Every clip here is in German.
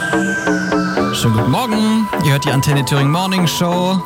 Schönen guten Morgen. Ihr hört die Antenne Thüringen Morning Show.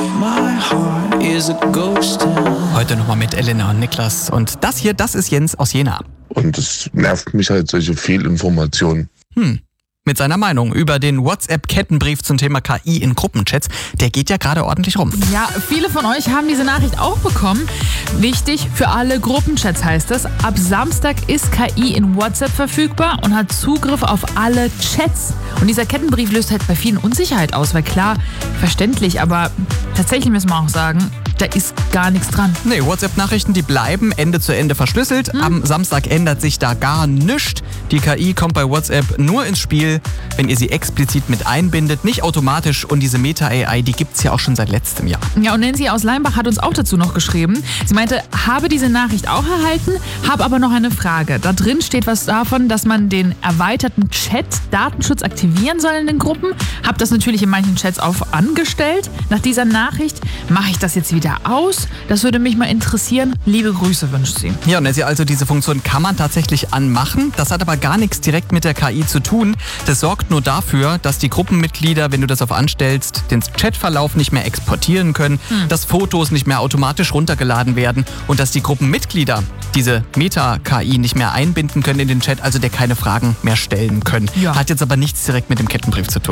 Heute nochmal mit Elena und Niklas. Und das hier, das ist Jens aus Jena. Und es nervt mich halt, solche Fehlinformationen. Mit seiner Meinung über den WhatsApp-Kettenbrief zum Thema KI in Gruppenchats. Der geht ja gerade ordentlich rum. Ja, viele von euch haben diese Nachricht auch bekommen. Wichtig für alle Gruppenchats heißt es. Ab Samstag ist KI in WhatsApp verfügbar und hat Zugriff auf alle Chats. Und dieser Kettenbrief löst halt bei vielen Unsicherheit aus, weil klar, verständlich, aber tatsächlich müssen wir auch sagen, da ist gar nichts dran. Nee, WhatsApp-Nachrichten, die bleiben Ende zu Ende verschlüsselt. Am Samstag ändert sich da gar nichts. Die KI kommt bei WhatsApp nur ins Spiel, wenn ihr sie explizit mit einbindet, nicht automatisch. Und diese Meta-AI, die gibt's ja auch schon seit letztem Jahr. Ja, und Nancy aus Leimbach hat uns auch dazu noch geschrieben. Sie meinte, habe diese Nachricht auch erhalten, habe aber noch eine Frage. Da drin steht was davon, dass man den erweiterten Chat-Datenschutz aktivieren soll in den Gruppen. Habe das natürlich in manchen Chats auf angestellt. Nach dieser Nachricht mache ich das jetzt wieder aus. Das würde mich mal interessieren. Liebe Grüße wünscht sie. Ja, und also diese Funktion kann man tatsächlich anmachen. Das hat aber gar nichts direkt mit der KI zu tun. Das sorgt nur dafür, dass die Gruppenmitglieder, wenn du das auf anstellst, den Chatverlauf nicht mehr exportieren können, dass Fotos nicht mehr automatisch runtergeladen werden und dass die Gruppenmitglieder diese Meta-KI nicht mehr einbinden können in den Chat, also der keine Fragen mehr stellen können. Ja. Hat jetzt aber nichts direkt mit dem Kettenbrief zu tun.